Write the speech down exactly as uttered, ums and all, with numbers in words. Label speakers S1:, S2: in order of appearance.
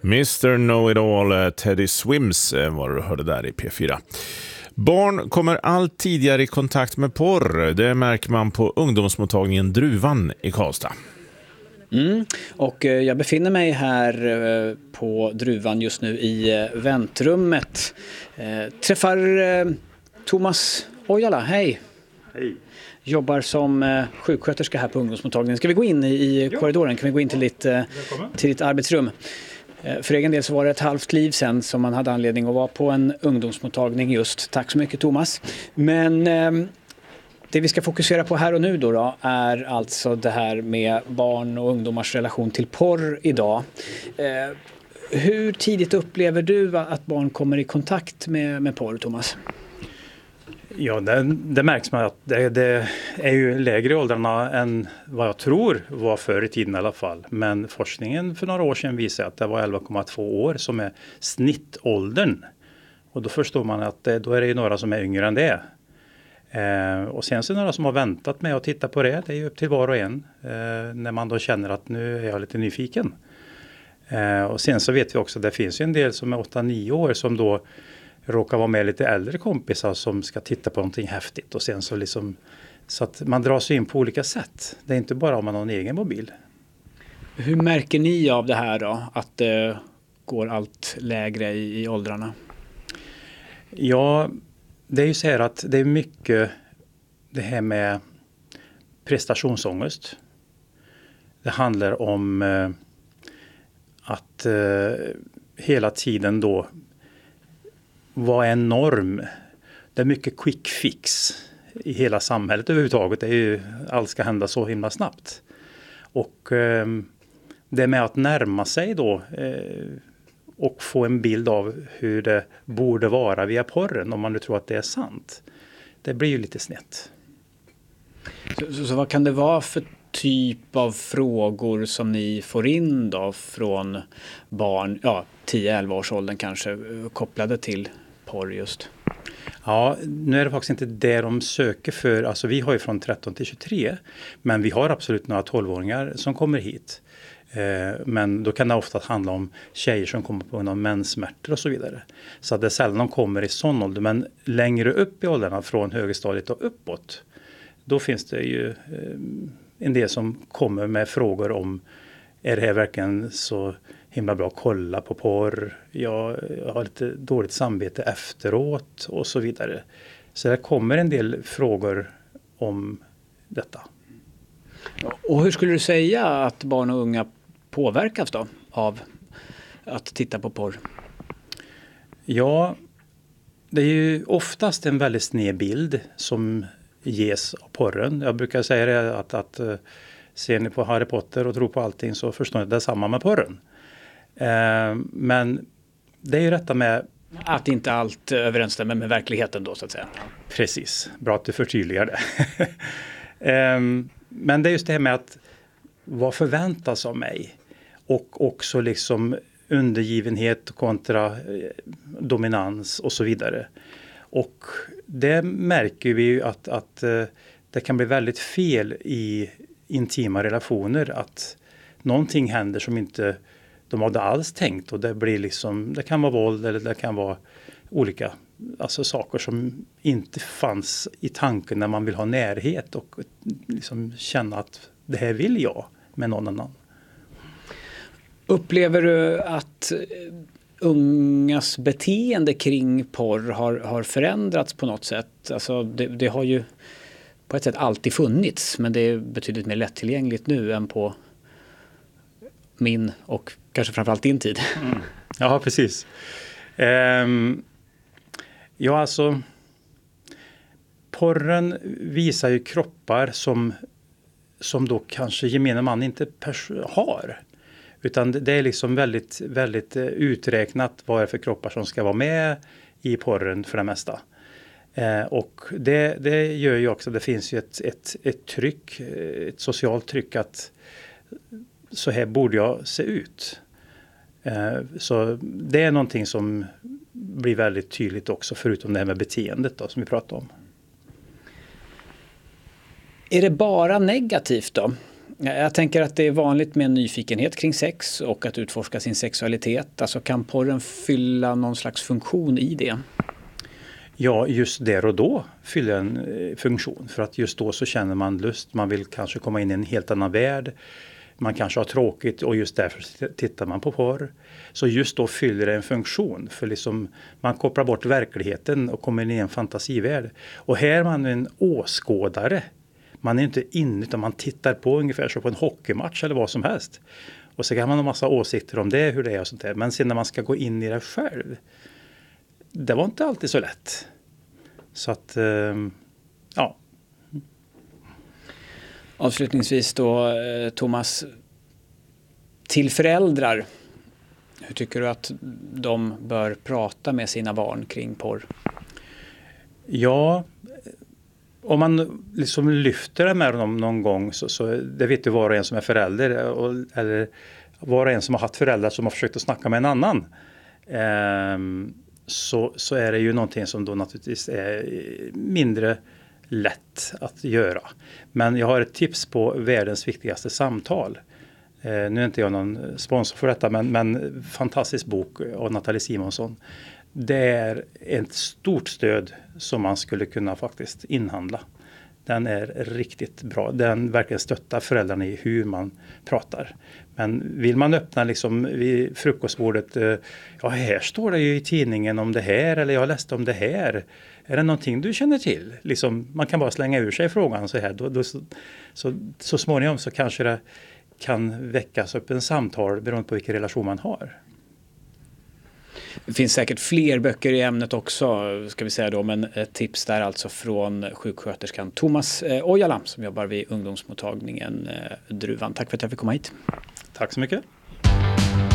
S1: mister Know-It-All, Teddy Swims var du hörde där i P fyra. Barn kommer allt tidigare i kontakt med porr. Det märker man på ungdomsmottagningen Druvan i Karlstad.
S2: Mm. Och eh, jag befinner mig här eh, på Druvan just nu i eh, väntrummet. Eh, träffar eh, Thomas Ojala, hej.
S3: Hej.
S2: Jobbar som eh, sjuksköterska här på ungdomsmottagningen. Ska vi gå in i, i korridoren? Kan vi gå in till ditt, eh, till ditt arbetsrum? Eh, för egen del så var det ett halvt liv sedan som man hade anledning att vara på en ungdomsmottagning just. Tack så mycket Thomas. Men eh, det vi ska fokusera på här och nu då, då är alltså det här med barn och ungdomars relation till porr idag. Eh, hur tidigt upplever du att barn kommer i kontakt med, med porr, Thomas?
S3: Ja, det, det märks man att det, det är ju lägre i åldrarna än vad jag tror var förr i tiden i alla fall. Men forskningen för några år sedan visade att det var elva komma två år som är snittåldern. Och då förstår man att det, då är det ju några som är yngre än det. Eh, och sen så är det några som har väntat med att titta på det. Det är ju upp till var och en. Eh, när man då känner att nu är jag lite nyfiken. Eh, och sen så vet vi också att det finns ju en del som är åtta nio år som då råkar vara med lite äldre kompisar som ska titta på någonting häftigt. Och sen så liksom, så att man drar sig in på olika sätt. Det är inte bara om man har en egen mobil.
S2: Hur märker ni av det här då? Att det går allt lägre i, i åldrarna?
S3: Ja, det är ju så här att det är mycket det här med prestationsångest. Det handlar om eh, att eh, hela tiden då vara en norm. Det är mycket quick fix i hela samhället överhuvudtaget. Det är ju, allt ska hända så himla snabbt. Och eh, det med att närma sig då eh, och få en bild av hur det borde vara via porren, om man nu tror att det är sant. Det blir ju lite snett.
S2: Så, så, så vad kan det vara för typ av frågor som ni får in då från barn, ja, tio elva års åldern kanske, kopplade till porr just?
S3: Ja, nu är det faktiskt inte det de söker för. Alltså vi har ju från tretton till tjugotre, men vi har absolut några tolvåringar som kommer hit. Men då kan det ofta handla om tjejer som kommer på grund av menssmärtor och så vidare. Så att det är sällan de kommer i sån ålder. Men längre upp i åldrarna från högstadiet och uppåt, då finns det ju en del som kommer med frågor om, är det här verkligen så himla bra att kolla på porr? Jag, jag har lite dåligt samvete efteråt och så vidare. Så det kommer en del frågor om detta.
S2: Och hur skulle du säga att barn och unga påverkas då av att titta på porr?
S3: Ja, det är ju oftast en väldigt sned bild som ges av porren. Jag brukar säga det att, att ser ni på Harry Potter och tror på allting så förstår ni att det är samma med porren. Eh, men det är ju detta med
S2: att inte allt överensstämmer med verkligheten då så att säga.
S3: Precis, bra att du förtydligar det. eh, men det är just det här med att vad förväntas av mig och också liksom undergivenhet kontra eh, dominans och så vidare. Och det märker vi ju att, att eh, det kan bli väldigt fel i intima relationer, att någonting händer som inte de hade alls tänkt, och det blir liksom, det kan vara våld eller det kan vara olika alltså saker som inte fanns i tanken när man vill ha närhet och liksom känna att det här vill jag med någon annan.
S2: Upplever du att ungas beteende kring porr har, har förändrats på något sätt? Alltså det, det har ju på ett sätt alltid funnits, men det är betydligt mer lättillgängligt nu än på min och kanske framförallt din tid.
S3: Mm. Ja, precis. Um, ja, alltså porren visar ju kroppar som, som då kanske gemene man inte pers- har. Utan det är liksom väldigt, väldigt uträknat vad det är för kroppar som ska vara med i porren för det mesta. Eh, och det, det gör ju också, det finns ju ett, ett, ett tryck, ett socialt tryck att så här borde jag se ut. Eh, så det är någonting som blir väldigt tydligt också, förutom det här med beteendet då, som vi pratade om.
S2: Är det bara negativt då? Jag tänker att det är vanligt med en nyfikenhet kring sex och att utforska sin sexualitet. Alltså kan porren fylla någon slags funktion i det?
S3: Ja, just där och då fyller en funktion. För att just då så känner man lust. Man vill kanske komma in i en helt annan värld. Man kanske har tråkigt och just därför tittar man på porr. Så just då fyller det en funktion. För liksom man kopplar bort verkligheten och kommer in i en fantasivärld. Och här är man en åskådare. Man är inte inne utan man tittar på ungefär så på en hockeymatch eller vad som helst. Och så kan man ha massa åsikter om det, hur det är och sånt där. Men sen när man ska gå in i det själv. Det var inte alltid så lätt. Så att, ja.
S2: Avslutningsvis då, Thomas, till föräldrar. Hur tycker du att de bör prata med sina barn kring porr?
S3: Ja, om man liksom lyfter det med dem någon gång så, så det vet ju var och en som är förälder. Och, eller var och en som har haft föräldrar som har försökt att snacka med en annan. Ehm, så, så är det ju någonting som då naturligtvis är mindre lätt att göra. Men jag har ett tips på världens viktigaste samtal. Eh, nu är inte jag någon sponsor för detta, men, men fantastisk bok av Nathalie Simonsson. Det är ett stort stöd som man skulle kunna faktiskt inhandla. Den är riktigt bra. Den verkligen stöttar föräldrarna i hur man pratar. Men vill man öppna liksom vid frukostbordet, eh, ja här står det ju i tidningen om det här eller jag läste om det här. Är det någonting du känner till? Liksom, man kan bara slänga ur sig frågan så här. Då, då, så, så, så småningom så kanske det kan väckas upp en samtal beroende på vilken relation man har.
S2: Det finns säkert fler böcker i ämnet också, ska vi säga då, men ett tips där alltså från sjuksköterskan Thomas Ojala som jobbar vid ungdomsmottagningen Druvan. Tack för att jag fick komma hit.
S3: Tack så mycket.